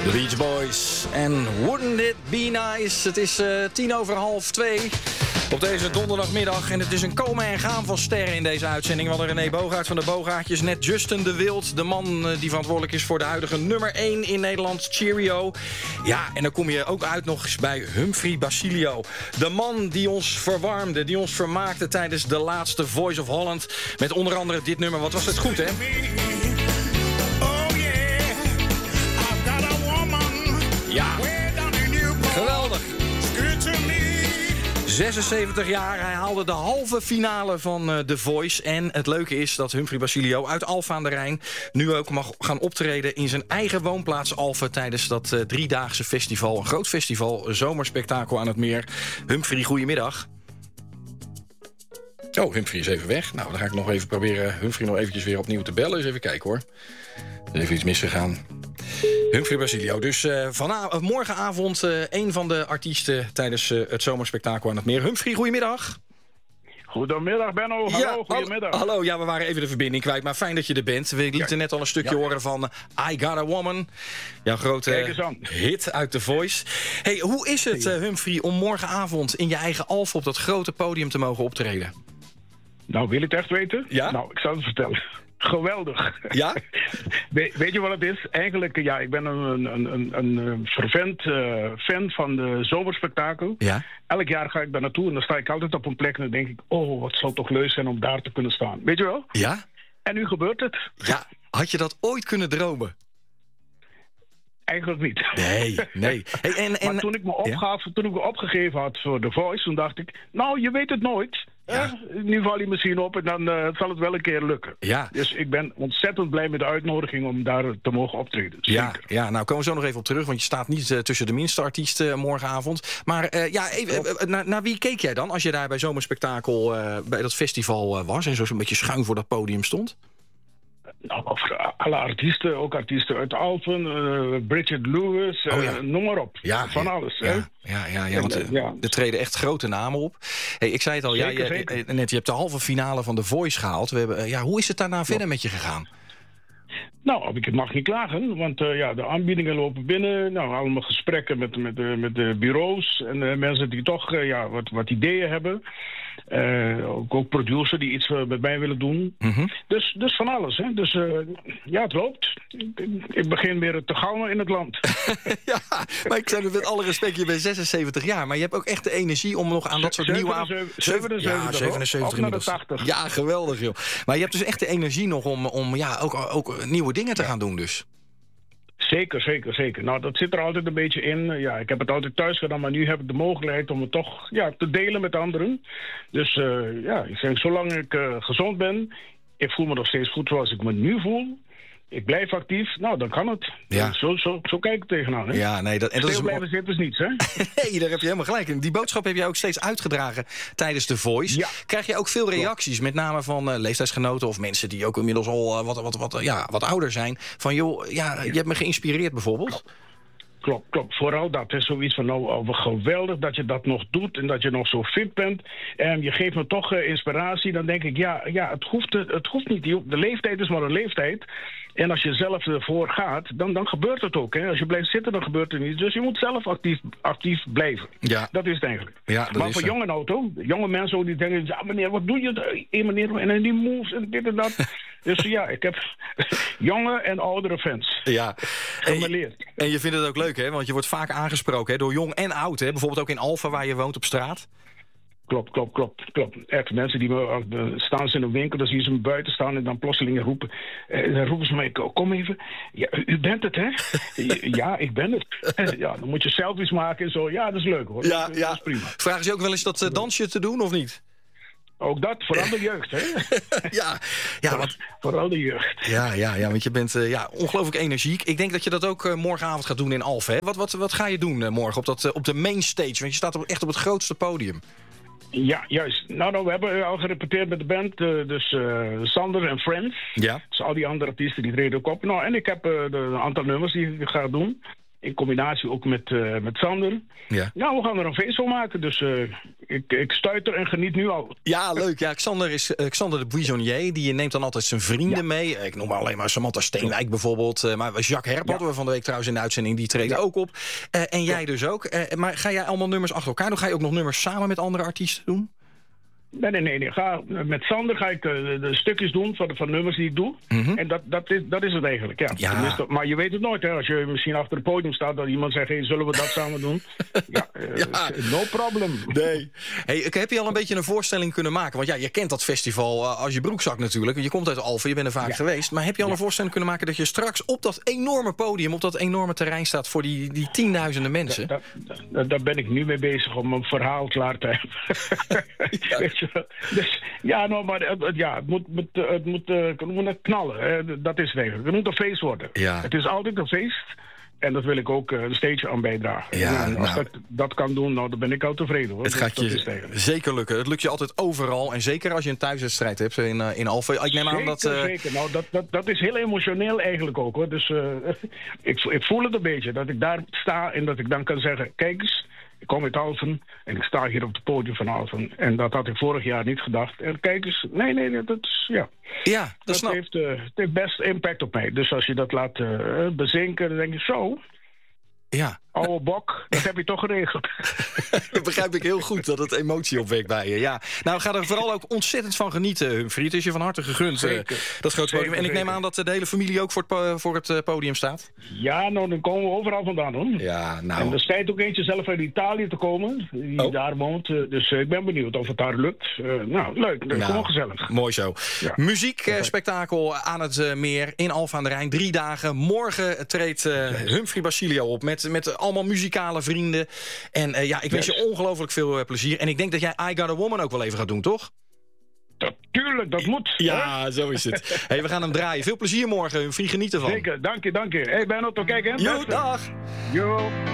The Beach Boys en Wouldn't It Be Nice. Het is 2:10 op deze donderdagmiddag. En het is een komen en gaan van sterren in deze uitzending. We hadden René Bogaert van de Bogaertjes, net Justin de Wild, de man die verantwoordelijk is voor de huidige nummer 1 in Nederland, Cheerio. Ja, en dan kom je ook uit nog eens bij Humphrey Basilio. De man die ons verwarmde, die ons vermaakte tijdens de laatste Voice of Holland. Met onder andere dit nummer. Wat was het goed, hè? Ja, geweldig. 76 jaar, hij haalde de halve finale van The Voice. En het leuke is dat Humphrey Basilio uit Alphen aan de Rijn nu ook mag gaan optreden in zijn eigen woonplaats Alphen tijdens dat driedaagse festival. Een groot festival, zomerspektakel aan het meer. Humphrey, goedemiddag. Oh, Humphrey is even weg. Nou, dan ga ik nog even proberen Humphrey nog eventjes weer opnieuw te bellen. Eens even kijken, hoor. Er is even iets misgegaan. Humphrey Basilio. Dus morgenavond een van de artiesten tijdens het zomerspektakel aan het meer. Humphrey, goedemiddag. Goedemiddag, Benno. Hallo, ja, goedemiddag. Hallo, ja, we waren even de verbinding kwijt, maar fijn dat je er bent. We lieten net al een stukje horen van I Got A Woman. Jouw grote hit uit The Voice. Hey, hoe is het, Humphrey, om morgenavond in je eigen Alphen op dat grote podium te mogen optreden? Nou, wil je het echt weten? Ja? Nou, ik zal het vertellen. Geweldig. Ja? Weet je wat het is? Eigenlijk, ja, ik ben een fervent fan van de zomerspektakel. Ja? Elk jaar ga ik daar naartoe en dan sta ik altijd op een plek en dan denk ik, oh, wat zou toch leuk zijn om daar te kunnen staan. Weet je wel? Ja? En nu gebeurt het. Ja, had je dat ooit kunnen dromen? Eigenlijk niet. Nee. Hey, maar toen ik me opgegeven had voor The Voice, toen dacht ik, nou, je weet het nooit. Ja. Nu val je misschien op en dan zal het wel een keer lukken. Ja. Dus ik ben ontzettend blij met de uitnodiging om daar te mogen optreden. Ja, nou komen we zo nog even op terug, want je staat niet tussen de minste artiesten morgenavond. Maar naar wie keek jij dan als je daar bij Zomerspektakel bij dat festival was en zo een beetje schuin voor dat podium stond? Nou, alle artiesten, ook artiesten uit Alphen, Bridget Lewis, noem maar op. Ja, van alles. Ja, want er treden echt grote namen op. Hey, ik zei het al, zeker. Net, je hebt de halve finale van The Voice gehaald. Hoe is het daarna verder met je gegaan? Nou, ik mag niet klagen, want de aanbiedingen lopen binnen. Nou, allemaal gesprekken met de bureaus en mensen die toch wat ideeën hebben. Ook producer die iets met mij willen doen. Mm-hmm. Dus van alles. Hè. Dus het loopt. Ik begin weer te galmen in het land. Ja, maar ik zei het met alle respect, je bent 76 jaar. Maar je hebt ook echt de energie om nog aan dat soort nieuwe... 77 naar de 80. Ja, geweldig, joh. Maar je hebt dus echt de energie nog om ook nieuwe dingen te gaan doen dus. Zeker. Nou, dat zit er altijd een beetje in. Ja, ik heb het altijd thuis gedaan, maar nu heb ik de mogelijkheid om het toch te delen met anderen. Dus ik zeg, zolang ik gezond ben, ik voel me nog steeds goed zoals ik me nu voel. Ik blijf actief, nou, dan kan het. Ja. Zo kijk ik tegenaan. Hè? Ja, nee, dat is blijven zitten is niets, hè? Nee, daar heb je helemaal gelijk in. Die boodschap heb jij ook steeds uitgedragen tijdens The Voice. Ja. Krijg je ook veel reacties, met name van leeftijdsgenoten of mensen die ook inmiddels al wat ouder zijn. Van, joh, je hebt me geïnspireerd bijvoorbeeld. Klopt. Vooral dat is zoiets van, geweldig dat je dat nog doet en dat je nog zo fit bent. En je geeft me toch inspiratie. Dan denk ik, het hoeft niet. De leeftijd is maar een leeftijd. En als je zelf ervoor gaat, dan gebeurt het ook. Hè? Als je blijft zitten, dan gebeurt het niet. Dus je moet zelf actief blijven. Ja. Dat is het eigenlijk. Ja, maar voor jonge mensen ook die denken, ja meneer, wat doe je? Meneer, en die moves en dit en dat. Dus ik heb jonge en oudere fans. Ja. En je vindt het ook leuk, hè? Want je wordt vaak aangesproken, hè? Door jong en oud. Hè? Bijvoorbeeld ook in Alphen, waar je woont op straat. Klopt. Echt, mensen die staan ze in een winkel, dan zien ze me buiten staan en dan plotseling roepen. Dan roepen ze mij, kom even. Ja, u bent het, hè? Ja, ik ben het. Ja, dan moet je selfies maken en zo. Ja, dat is leuk, hoor. Ja. Dat is prima. Vragen ze ook wel eens dat dansje te doen, of niet? Ook dat, vooral de jeugd, hè? Vooral de jeugd. Ja, want je bent ongelooflijk energiek. Ik denk dat je dat ook morgenavond gaat doen in Alphen, hè? Wat ga je doen morgen op de main stage? Want je staat echt op het grootste podium. Ja, juist. Nou, we hebben al gerepeteerd met de band. Dus Sander en Friends. Ja. Dus al die andere artiesten die treden ook op. Nou, en ik heb een aantal nummers die ik ga doen. In combinatie ook met Sander. Ja. Nou, we gaan er een feest van maken. Dus ik stuiter en geniet nu al. Ja, leuk. Ja, Xander de Buissonnier, die neemt dan altijd zijn vrienden mee. Ik noem maar alleen maar Samantha Steenwijk bijvoorbeeld. Maar Jacques Herp hadden we van de week trouwens in de uitzending. Die treedt ook op. En jij dus ook. Maar ga jij allemaal nummers achter elkaar doen? Ga je ook nog nummers samen met andere artiesten doen? Nee. Met Sander ga ik de stukjes doen van nummers die ik doe. Mm-hmm. En dat is het eigenlijk, ja. Tenminste, maar je weet het nooit, hè. Als je misschien achter het podium staat, dat iemand zegt, hey, zullen we dat samen doen? No problem. Nee. Hey, heb je al een beetje een voorstelling kunnen maken? Want ja, je kent dat festival als je broekzak natuurlijk. Je komt uit Alphen, je bent er vaak geweest. Maar heb je al een voorstelling kunnen maken dat je straks op dat enorme podium, op dat enorme terrein staat voor die tienduizenden mensen? Daar ben ik nu mee bezig om een verhaal klaar te hebben. Dus maar het moet knallen. Hè. Dat is het eigenlijk. Het moet een feest worden. Ja. Het is altijd een feest. En dat wil ik ook een steentje aan bijdragen. Ja, en als dat kan doen, dan ben ik al tevreden. Hoor. Het gaat je zeker lukken. Het lukt je altijd overal. En zeker als je een thuiswedstrijd hebt in Alphen. Ik neem aan dat... Zeker. Nou, dat is heel emotioneel eigenlijk ook. Hoor. Dus ik voel het een beetje. Dat ik daar sta en dat ik dan kan zeggen, kijk eens, ik kom uit Alphen en ik sta hier op het podium van Alphen. En dat had ik vorig jaar niet gedacht. En kijk eens, nee, dat is, ja. Ja, dat snap. Het heeft best impact op mij. Dus als je dat laat bezinken, dan denk je zo. Ja. Oude bok, dat heb je toch geregeld. Dat begrijp ik heel goed, dat het emotie opwekt bij je. Ja. Nou, ga er vooral ook ontzettend van genieten, Humphrey. Het is je van harte gegund, dat grote podium. En ik neem aan dat de hele familie ook voor het podium staat? Ja, nou, dan komen we overal vandaan, hoor. Ja, nou. En er schijnt ook eentje zelf uit Italië te komen, die daar woont. Dus ik ben benieuwd of het daar lukt. Nou, leuk. Gewoon gezellig. Mooi zo. Ja. Muziekspektakel aan het meer in Alphen aan de Rijn. 3 dagen. Morgen treedt Humphrey Basilio op met allemaal muzikale vrienden. En ik wens je ongelooflijk veel plezier. En ik denk dat jij I Got a Woman ook wel even gaat doen, toch? Natuurlijk, dat moet. Ja, hè? Zo is het. Hey, we gaan hem draaien. Veel plezier morgen. Humphrey, geniet ervan. Zeker, dank je. Hey, Benno, tot kijken. Jo, dag. Jo.